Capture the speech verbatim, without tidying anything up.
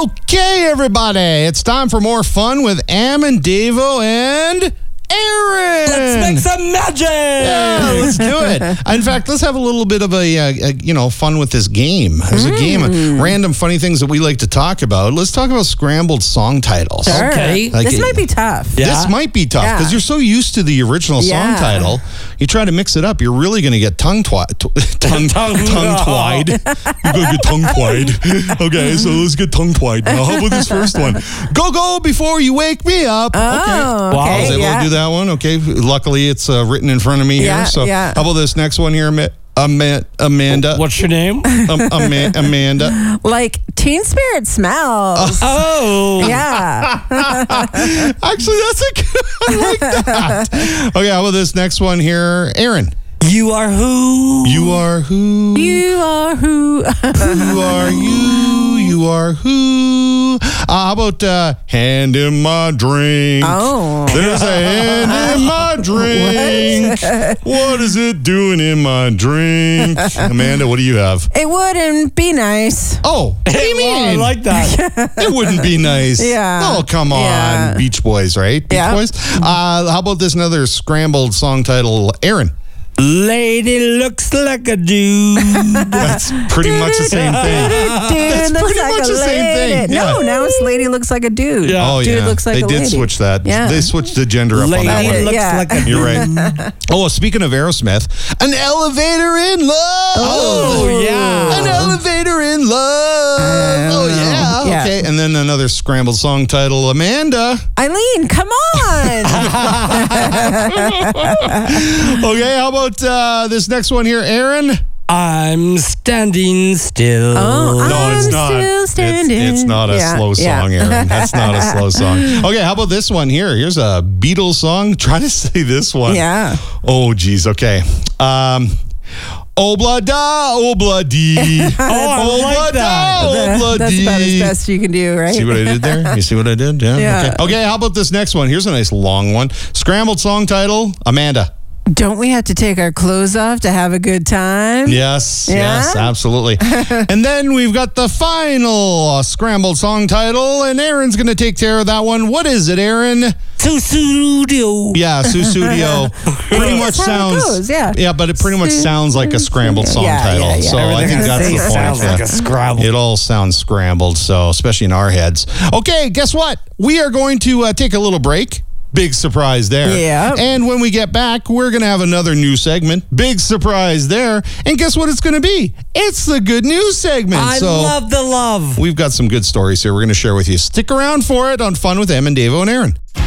Okay, everybody, it's time for more fun with Am and Davo and Aaron. Let's make some magic. Yeah, let's do it. In fact, let's have a little bit of a, a, a you know fun with this game. There's mm. a game of random funny things that we like to talk about. Let's talk about scrambled song titles. Sure. Okay, like this it, might be tough. Yeah. This might be tough because yeah. you're so used to the original yeah. song title. You try to mix it up, you're really going to get tongue twi- t- tongue tongue tongue-twied. You're going to get tongue-twied. Okay, so let's get tongue-twied now. How about this first one? Go go before you wake me up. Oh, okay. Wow. I was able yeah. to do that one. Okay. Luckily, it's uh, written in front of me yeah, here. So yeah. how about this next one here, Ama- Amanda? What's your name? Um, Ama- Amanda. Like Teen Spirit Smells. Oh. Yeah. Actually, that's a good I like that. Okay, how about this next one here? Aaron. You are who? You are who? You are who? Who are you? You are who? Uh, how about uh, hand in my drink? Oh. There's a hand in my drink. What? What is it doing in my drink? Amanda, what do you have? It wouldn't be nice. Oh, what do you mean? Well, I like that. It wouldn't be nice. Yeah. Oh, come on. Yeah. Beach Boys, right? Beach Yeah. Boys. Uh, how about this another scrambled song title? Aaron. Lady looks like a dude. That's pretty much the same thing. Dude That's looks pretty like much a the same lady. thing. No, Yeah. now it's lady looks like a dude. Yeah. Oh, Dude yeah. looks like they a did lady. switch that. Yeah. They switched the gender up Lady on that one. looks Yeah. like a dude. You're right. Oh, speaking of Aerosmith, an elevator in love. Oh, yeah. An elevator in love. Oh, yeah. Yeah. Okay. And then another scrambled song title, Amanda. Eileen, come on. Okay. How about uh, this next one here, Aaron? I'm standing still. Oh, No, I'm it's not. still standing. It's, it's not a Yeah, slow yeah. song, Aaron. That's not a slow song. Okay, how about this one here? Here's a Beatles song. Try to say this one. Yeah. Oh, geez. Okay. Um, Oblada, obladi. Oh, I like that. Oblada, That's about as obladi. best you can do, right? See what I did there? You see what I did? Yeah. Yeah. Okay. Okay, how about this next one? Here's a nice long one. Scrambled song title, Amanda. Don't we have to take our clothes off to have a good time? Yes, Yeah? yes, absolutely. And then we've got the final scrambled song title, and Aaron's going to take care of that one. What is it, Aaron? Susudio. Yeah, Susudio. Pretty much That's how it sounds. goes, yeah. Yeah, but it pretty much sounds like a scrambled song Yeah, title. yeah, yeah. So I Everything think I that's say the point. sounds yeah. like a scrabble. It all sounds scrambled, so especially in our heads. Okay, guess what? We are going to uh, take a little break. Big surprise there. Yeah. And when we get back, we're going to have another new segment. Big surprise there. And guess what it's going to be? It's the good news segment. I so love the love. we've got some good stories here we're going to share with you. Stick around for it on Fun with Em and Davo and Aaron.